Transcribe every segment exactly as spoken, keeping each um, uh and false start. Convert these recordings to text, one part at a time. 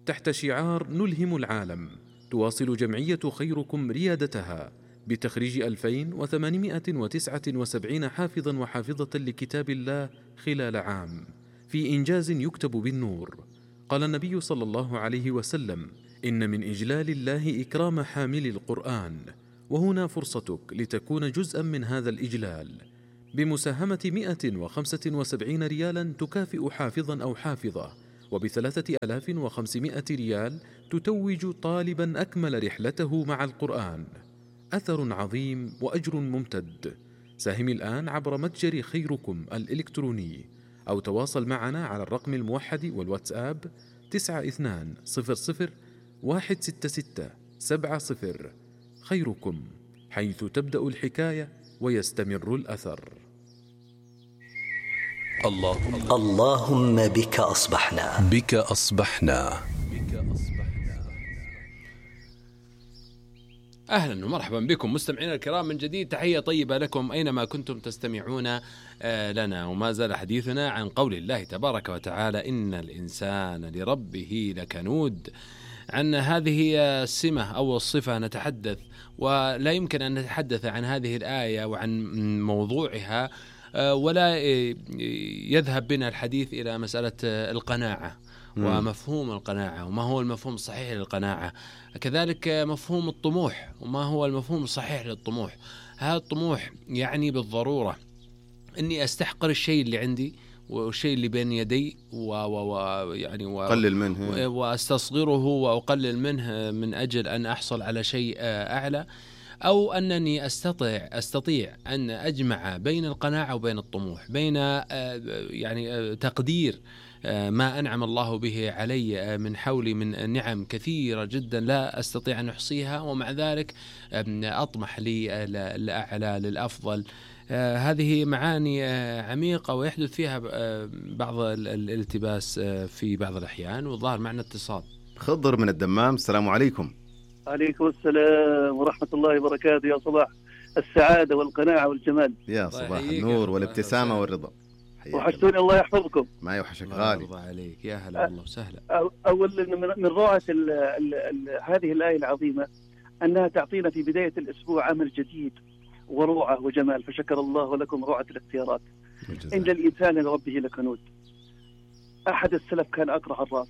تحت شعار نلهم العالم، تواصل جمعية خيركم ريادتها بتخريج ألفين وثمانمائة وتسعة وسبعين حافظا وحافظة لكتاب الله خلال عام، في إنجاز يكتب بالنور. قال النبي صلى الله عليه وسلم: إن من إجلال الله إكرام حامل القرآن، وهنا فرصتك لتكون جزءا من هذا الإجلال بمساهمة مئة وخمسة وسبعين ريالا تكافئ حافظا أو حافظة، وبثلاثة آلاف وخمسمائة ريال تتوج طالبا أكمل رحلته مع القرآن. أثر عظيم وأجر ممتد. ساهم الآن عبر متجر خيركم الإلكتروني، أو تواصل معنا على الرقم الموحد والواتساب تسعة اثنان صفر صفر واحد ستة ستة سبعة صفر. خيركم، حيث تبدأ الحكاية ويستمر الأثر. اللهم اللهم بك أصبحنا بك أصبحنا أهلا ومرحبا بكم مستمعينا الكرام من جديد. تحية طيبة لكم أينما كنتم تستمعون لنا. وما زال حديثنا عن قول الله تبارك وتعالى: إن الإنسان لربه لكنود. عن هذه السمة أو الصفة نتحدث، ولا يمكن أن نتحدث عن هذه الآية وعن موضوعها ولا يذهب بنا الحديث إلى مسألة القناعة ومفهوم القناعة، وما هو المفهوم الصحيح للقناعة، كذلك مفهوم الطموح وما هو المفهوم الصحيح للطموح. هذا الطموح يعني بالضرورة أني أستحقر الشيء اللي عندي والشيء اللي بين يدي و و يعني وأقلل منه وأستصغره وأقلل منه من أجل أن أحصل على شيء أعلى، أو أنني أستطيع أستطيع أن أجمع بين القناعة وبين الطموح، بين يعني تقدير ما أنعم الله به علي من حولي من نعم كثيرة جدا لا أستطيع أن أحصيها، ومع ذلك أطمح للأعلى للأفضل. هذه معاني عميقة ويحدث فيها بعض الالتباس في بعض الأحيان. والظاهر معنا اتصال. خضر من الدمام، السلام عليكم. عليكم السلام ورحمة الله وبركاته. يا صباح السعادة والقناعة والجمال. يا صباح النور والابتسامة والرضا. وحشتوني، الله يحفظكم. ما يوحشك غالي. الله عليك، يا هلا والله وسهلا. أولا من روعة ال ال ال هذه الآية العظيمة أنها تعطينا في بداية الأسبوع عمل جديد وروعة وجمال، فشكر الله لكم روعة الاختيارات. إن الإنسان لربه لكنود. أحد السلف كان أقرع الرأس،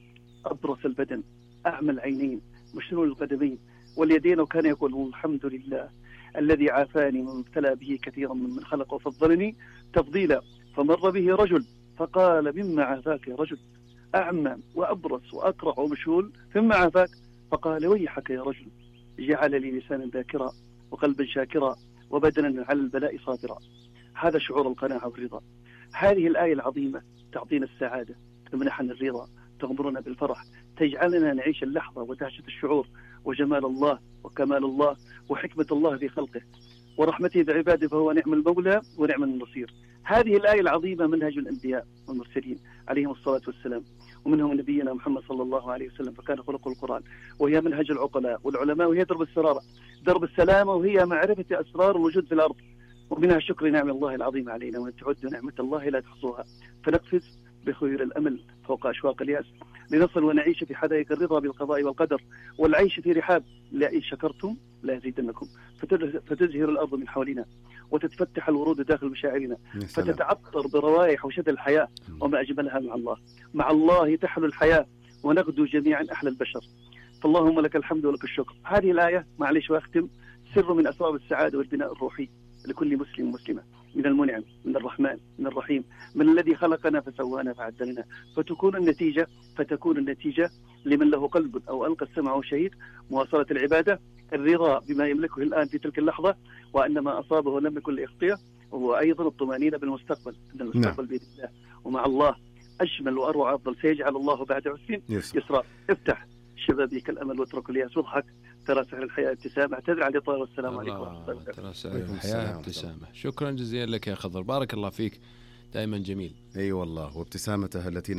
أبرص البدن، أعمى العينين، مشلول القدمين واليدين، وكان يقول: الحمد لله الذي عافاني من ابتلى به كثيرا ممن خلق وفضلني تفضيلا. فمر به رجل فقال: مما عافاك يا رجل؟ أعمى وأبرص وأقرع ومشلول، مما عافاك؟ فقال: ويحك يا رجل، جعل لي لسانا ذاكرا وقلبا شاكرا وبدنا على البلاء صابرا. هذا شعور القناعة والرضا. هذه الآية العظيمة تعطينا السعادة، تمنحنا الرضا، تغمرنا بالفرح، تجعلنا نعيش اللحظة ودهشة الشعور وجمال الله وكمال الله وحكمة الله في خلقه ورحمته بعباده، فهو نعم المولى ونعم النصير. هذه الآية العظيمة منهج الأنبياء والمرسلين عليهم الصلاة والسلام، ومنهم نبينا محمد صلى الله عليه وسلم، فكان خلقه القرآن، وهي منهج العقلاء والعلماء، وهي درب السرارة درب السلامة، وهي معرفة أسرار الوجود في الأرض، ومنها شكر نعم الله العظيم علينا، وأن تعدوا نعمة الله لا تحصوها، فنقفز بخير الأمل فوق أشواق الياس، لنصل ونعيش في حدائق الرضا بالقضاء والقدر، والعيش في رحاب لئن شكرتم لا يزيدنكم، فتزهر الأرض من حولنا وتتفتح الورود داخل مشاعرنا، فتتعطر بروائح وشد الحياة، وما أجملها مع الله. مع الله تحلو الحياة ونغدو جميعا أحلى البشر. فاللهم لك الحمد ولك الشكر. هذه الآية معلش وأختم، سر من أسباب السعادة والبناء الروحي لكل مسلم ومسلمة، من المنعم، من الرحمن، من الرحيم، من الذي خلقنا فسوانا فعدلنا، فتكون النتيجة فتكون النتيجة لمن له قلب أو ألقى السمع وشهيد مواصلة العبادة، الرضا بما يملكه الآن في تلك اللحظة، وأن ما أصابه لم يكن ليخطئه، وأيضا الطمأنينة بالمستقبل، أن المستقبل بإذن الله، ومع الله أجمل وأروع أفضل. سيجعل الله بعد عسر يسرا. افتح شبابيك الأمل واترك الياس واضحك، ترى سهل الحياة ابتسامة. اعتذر على الإطالة والسلام عليكم ورحمة الله وبركاته. ترى سهل الحياة ابتسامة. شكرا جزيلا لك يا خضر، بارك الله فيك، دائما جميل. أي أيوة والله، وابتسامته التي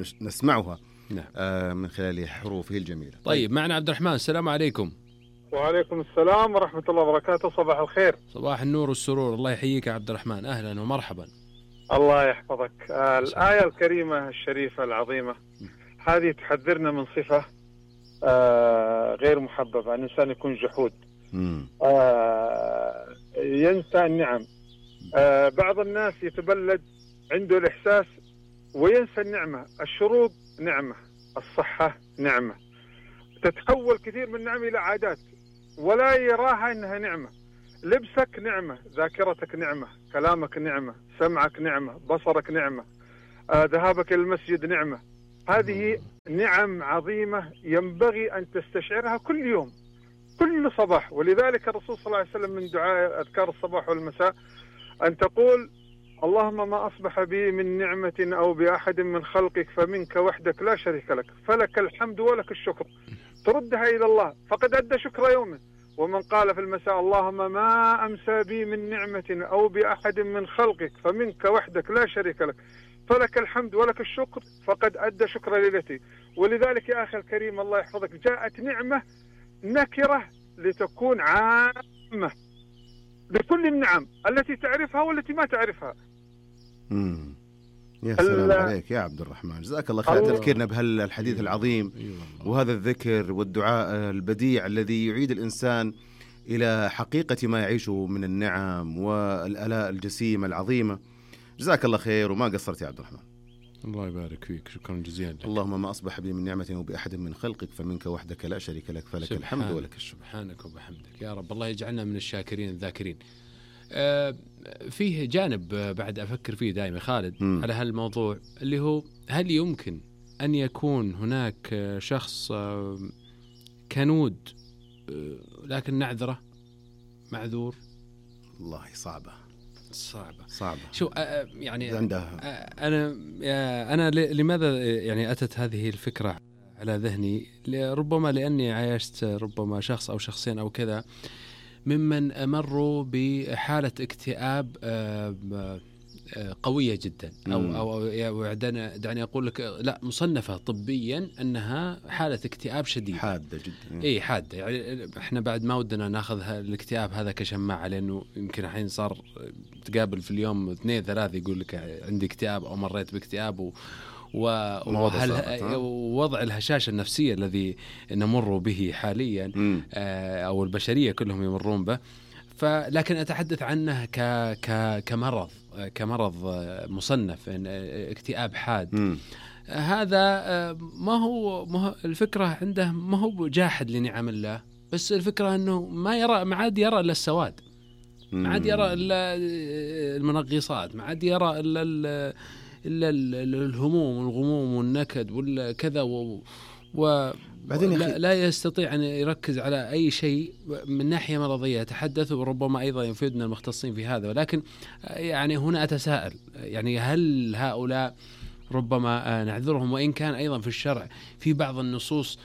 نسمعها نعم. آه من خلال حروفه الجميلة. طيب, طيب معنا عبد الرحمن، السلام عليكم. وعليكم السلام ورحمة الله وبركاته. صباح الخير. صباح النور والسرور، الله يحييك يا عبد الرحمن، أهلا ومرحبا. الله يحفظك. آه الآية الكريمة الشريفة العظيمة هذه تحذرنا من صفة آه غير محببة، الإنسان يكون جحود، آه ينسى النعم. آه بعض الناس يتبلد عنده الإحساس وينسى النعمة. الشروب نعمة، الصحة نعمة، تتحول كثير من النعم إلى عادات ولا يراها إنها نعمة. لبسك نعمة، ذاكرتك نعمة، كلامك نعمة، سمعك نعمة، بصرك نعمة، آه ذهابك إلى المسجد نعمة. هذه نعم عظيمة ينبغي أن تستشعرها كل يوم كل صباح. ولذلك الرسول صلى الله عليه وسلم من دعاء أذكار الصباح والمساء أن تقول اللهم ما أصبح بي من نعمة أو بأحد من خلقك فمنك وحدك لا شريك لك، فلك الحمد ولك الشكر. تردها إلى الله فقد أدى شكر يومه. ومن قال في المساء اللهم ما أمسى بي من نعمة أو بأحد من خلقك فمنك وحدك لا شريك لك، فلك الحمد ولك الشكر، فقد أدى شكر ليلتي. ولذلك يا أخي الكريم الله يحفظك، جاءت نعمة نكرة لتكون عامة بكل النعم التي تعرفها والتي ما تعرفها. مم. يا سلام عليك يا عبد الرحمن، جزاك الله خير تذكيرنا بهالحديث العظيم وهذا الذكر والدعاء البديع الذي يعيد الإنسان إلى حقيقة ما يعيشه من النعم والآلاء الجسيمة العظيمة. جزاك الله خير وما قصرت يا عبد الرحمن. الله يبارك فيك، شكرا جزيلا لك. اللهم ما أصبح بي من نعمة وبأحد من خلقك فمنك وحدك لا شريك لك، فلك الحمد ولك الشكر. سبحانك وبحمدك يا رب، الله يجعلنا من الشاكرين الذاكرين. آه فيه جانب بعد أفكر فيه دائما خالد م. على هالموضوع، اللي هو هل يمكن أن يكون هناك شخص آه كنود آه لكن نعذره معذور؟ والله صعبة صعبة صعبة. شو آه يعني عندها آه أنا آه أنا لماذا يعني أتت هذه الفكرة على ذهني؟ ربما لأني عايشت ربما شخص أو شخصين أو كذا ممن مروا بحالة اكتئاب قوية جدا، أو أو دعني أقول لك لا مصنفة طبيا أنها حالة اكتئاب شديدة حادة جدا. إيه حادة، يعني إحنا بعد ما ودنا ناخذ الاكتئاب هذا كشماعة، لأنه يمكن الحين صار تقابل في اليوم اثنين ثلاثة يقول لك عندي اكتئاب أو مريت باكتئاب و ووضع الهشاشة النفسية الذي نمر به حاليا أو البشرية كلهم يمرون به. فلكن أتحدث عنه ك ك كمرض كمرض مصنف اكتئاب حاد. م. هذا ما هو, ما هو الفكرة عنده ما هو جاحد لنعم الله، بس الفكرة أنه ما يرى ما عاد يرى إلا السواد، ما عاد يرى إلا المنغصات، ما عاد يرى إلا إلا الهموم والغموم والنكد والكذا و, و لا, لا يستطيع أن يركز على أي شيء من ناحية مرضية. تحدث وربما أيضا يفيدنا المختصين في هذا، ولكن يعني هنا أتساءل يعني هل هؤلاء ربما نعذرهم، وإن كان أيضا في الشرع في بعض النصوص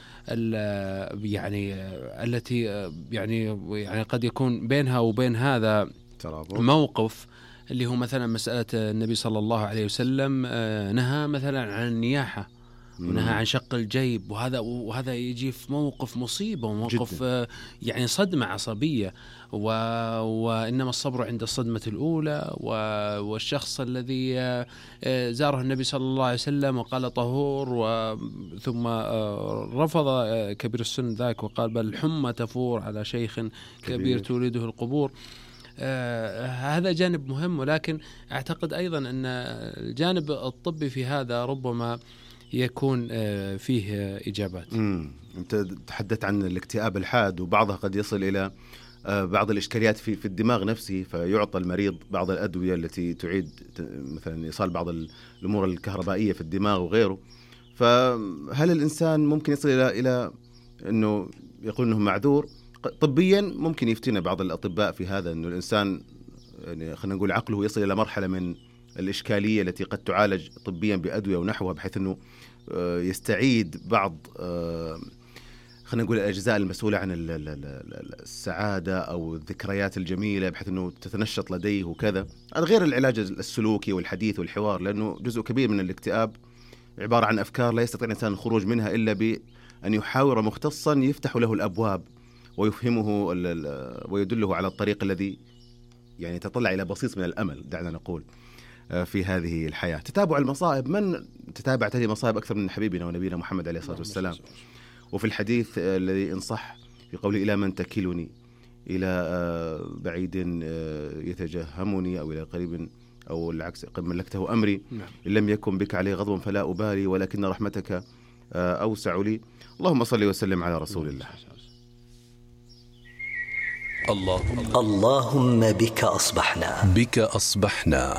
يعني التي يعني يعني قد يكون بينها وبين هذا موقف، اللي هو مثلا مسألة النبي صلى الله عليه وسلم نهى مثلا عن النياحة ونهى عن شق الجيب، وهذا وهذا يجي في موقف مصيبة وموقف جداً. يعني صدمة عصبية، و... وإنما الصبر عند الصدمة الأولى. و... والشخص الذي زاره النبي صلى الله عليه وسلم وقال طهور، و... ثم رفض كبير السن ذاك وقال بل حمى تفور على شيخ كبير, كبير تولده القبور. آه هذا جانب مهم، ولكن أعتقد أيضا أن الجانب الطبي في هذا ربما يكون آه فيه إجابات. مم. أنت تحدثت عن الاكتئاب الحاد، وبعضها قد يصل إلى آه بعض الإشكاليات في في الدماغ نفسه، فيعطى المريض بعض الأدوية التي تعيد مثلا إيصال بعض الأمور الكهربائية في الدماغ وغيره. فهل الإنسان ممكن يصل إلى إلى إنه يقول إنه معذور؟ طبيا ممكن يفتينا بعض الأطباء في هذا، أنه الإنسان يعني خلينا نقول عقله يصل إلى مرحلة من الإشكالية التي قد تعالج طبيا بأدوية ونحوها، بحيث أنه يستعيد بعض خلينا نقول الأجزاء المسؤولة عن السعادة أو الذكريات الجميلة، بحيث أنه تتنشط لديه وكذا. هذا غير العلاج السلوكي والحديث والحوار، لأنه جزء كبير من الاكتئاب عبارة عن أفكار لا يستطيع الإنسان الخروج منها إلا بأن يحاور مختصا يفتح له الأبواب ويفهمه ويدله على الطريق الذي يعني تطلع إلى بصيص من الأمل، دعنا نقول. في هذه الحياة. تتابع المصائب، من تتابعت هذه المصائب أكثر من حبيبنا ونبينا محمد عليه الصلاة والسلام. وفي الحديث الذي إن صح في قوله إلى من تكلني، إلى بعيد يتجهمني أو إلى قريب أو العكس قد ملكته أمري، إن لم يكن بك عليه غضب فلا أبالي ولكن رحمتك أوسع لي. اللهم صل وسلم على رسول الله. اللهم اللهم بك أصبحنا بك أصبحنا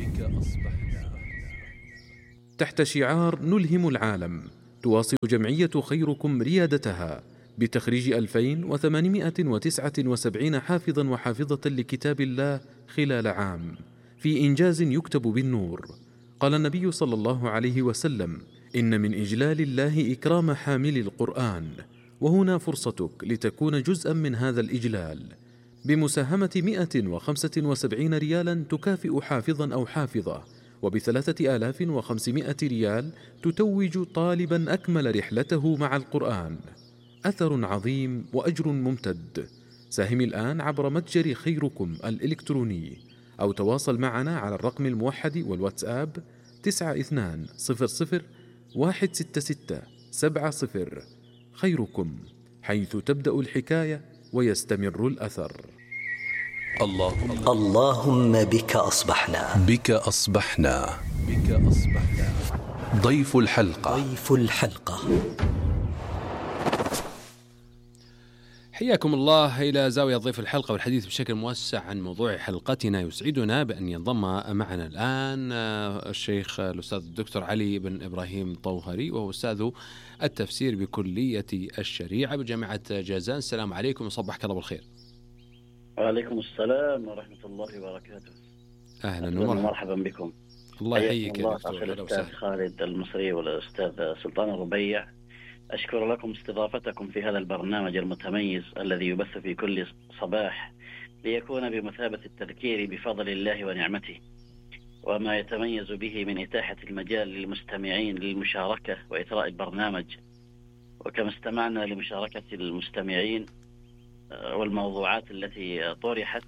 تحت شعار نلهم العالم، تواصل جمعية خيركم ريادتها بتخريج ألفين وثمانمائة وتسعة وسبعين حافظا وحافظة لكتاب الله خلال عام، في إنجاز يكتب بالنور. قال النبي صلى الله عليه وسلم: إن من إجلال الله إكرام حامل القرآن، وهنا فرصتك لتكون جزءا من هذا الإجلال بمساهمة مئة وخمسة وسبعين ريالا تكافئ حافظا أو حافظة، وبثلاثة آلاف وخمسمائة ريال تتوج طالبا أكمل رحلته مع القرآن. أثر عظيم وأجر ممتد. ساهم الآن عبر متجر خيركم الإلكتروني، أو تواصل معنا على الرقم الموحد والواتساب تسعة اثنان صفر صفر واحد ستة ستة سبعة صفر. خيركم، حيث تبدأ الحكاية ويستمر الأثر. اللهم اللهم بك أصبحنا بك أصبحنا بك أصبحنا ضيف الحلقة ضيف الحلقة حياكم الله إلى زاوية ضيف الحلقة والحديث بشكل موسع عن موضوع حلقتنا. يسعدنا بأن ينضم معنا الآن الشيخ الأستاذ الدكتور علي بن إبراهيم طوهري، وهو أستاذ التفسير بكلية الشريعة بجامعة جازان. السلام عليكم وصبحك الله بالخير. وعليكم السلام ورحمة الله وبركاته. أهلا ومرحبا بكم. الله يحييك يا دكتور. الأستاذ خالد المصري والأستاذ سلطان الربيع، أشكر لكم استضافتكم في هذا البرنامج المتميز الذي يبث في كل صباح ليكون بمثابة التذكير بفضل الله ونعمته، وما يتميز به من إتاحة المجال للمستمعين للمشاركة وإثراء البرنامج. وكما استمعنا لمشاركة المستمعين والموضوعات التي طرحت،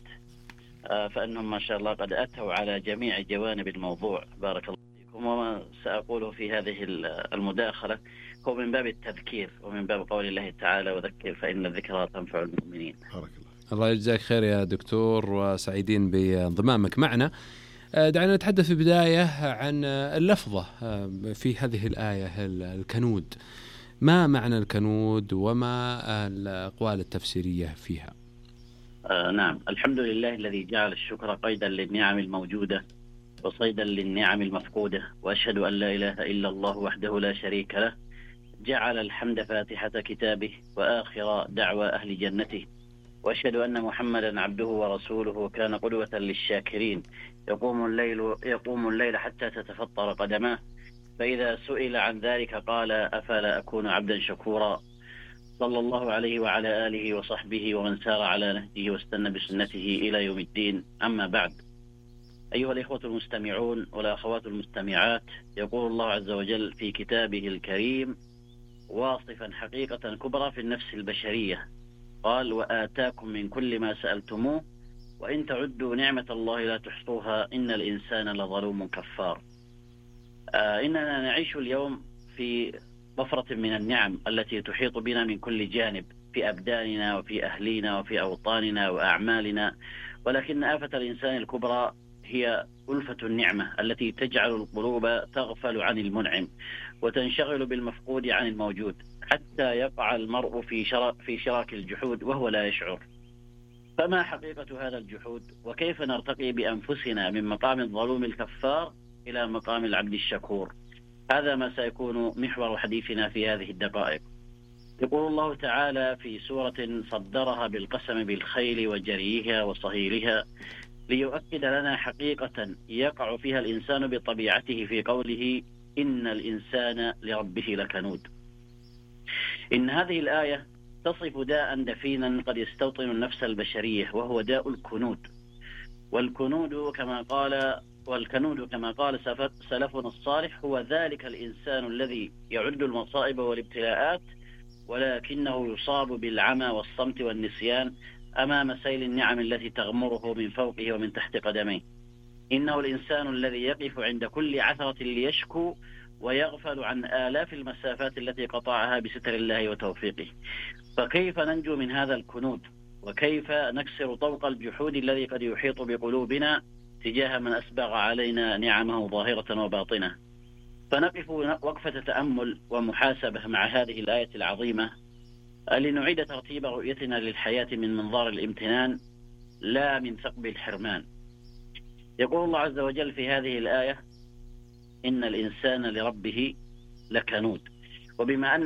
فإنهم ما شاء الله قد أتوا على جميع جوانب الموضوع. بارك الله فيكم. وما سأقوله في هذه المداخلة هو من باب التذكير ومن باب قول الله تعالى: وذكر فإن الذكرى تنفع المؤمنين. بارك الله. الله يجزاك خير يا دكتور، وسعيدين بانضمامك معنا. دعنا نتحدث في البداية عن اللفظة في هذه الآية، الكنود. ما معنى الكنود وما الأقوال التفسيرية فيها؟ آه نعم، الحمد لله الذي جعل الشكر قيدا للنعم الموجودة وصيدا للنعم المفقودة، وأشهد أن لا إله إلا الله وحده لا شريك له، جعل الحمد فاتحة كتابه وآخر دعوى أهل جنته، وأشهد أن محمدا عبده ورسوله كان قدوة للشاكرين، يقوم الليل يقوم الليل حتى تتفطر قدماه، فإذا سئل عن ذلك قال: أفلا أكون عبدا شكورا. صلى الله عليه وعلى آله وصحبه ومن سار على نهجه واستنى بسنته إلى يوم الدين. أما بعد، أيها الإخوة المستمعون والأخوات المستمعات، يقول الله عز وجل في كتابه الكريم واصفا حقيقة كبرى في النفس البشرية، قال: وآتاكم من كل ما سألتموه وإن تعدوا نعمة الله لا تحصوها إن الإنسان لظلوم كفار. آه إننا نعيش اليوم في طفرة من النعم التي تحيط بنا من كل جانب، في أبداننا وفي أهلينا وفي أوطاننا وأعمالنا، ولكن آفة الإنسان الكبرى هي ألفة النعمة التي تجعل القلوب تغفل عن المنعم وتنشغل بالمفقود عن الموجود، حتى يقع المرء في شراك, في شراك الجحود وهو لا يشعر. فما حقيقة هذا الجحود؟ وكيف نرتقي بأنفسنا من مقام الظلوم الكفار إلى مقام العبد الشكور؟ هذا ما سيكون محور حديثنا في هذه الدقائق. يقول الله تعالى في سورة صدرها بالقسم بالخيل وجريها وصهيلها ليؤكد لنا حقيقة يقع فيها الإنسان بطبيعته في قوله: إن الإنسان لربه لكنود. إن هذه الآية تصف داء دفينا قد يستوطن النفس البشرية، وهو داء الكنود. والكنود كما قال والكنود كما قال سلفنا الصالح هو ذلك الإنسان الذي يعد المصائب والابتلاءات ولكنه يصاب بالعمى والصمت والنسيان أمام سيل النعم التي تغمره من فوقه ومن تحت قدميه. إنه الإنسان الذي يقف عند كل عثرة ليشكو ويغفل عن آلاف المسافات التي قطعها بستر الله وتوفيقه. فكيف ننجو من هذا الكنود؟ وكيف نكسر طوق الجحود الذي قد يحيط بقلوبنا تجاه من أسبغ علينا نعمه ظاهرة وباطنة؟ فنقف وقفة تأمل ومحاسبة مع هذه الآية العظيمة لنعيد ترتيب رؤيتنا للحياة من منظار الامتنان لا من ثقب الحرمان. يقول الله عز وجل في هذه الآية: إن الإنسان لربه لكنود. وبما أن